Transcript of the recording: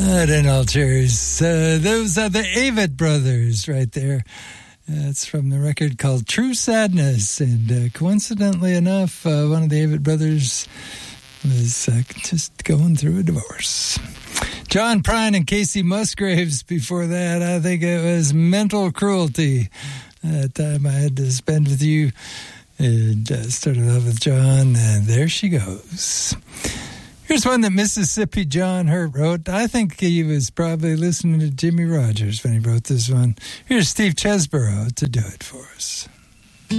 And Algiers. Those are the Avett Brothers right there. It's from the record called True Sadness. And coincidentally enough, one of the Avett Brothers was just going through a divorce. John Prine and Casey Musgraves before that. I think it was Mental Cruelty. That time I had to spend with you. And started off with John, and there she goes. Here's one that Mississippi John Hurt wrote. I think he was probably listening to Jimmy Rogers when he wrote this one. Here's Steve Chesborough to do it for us.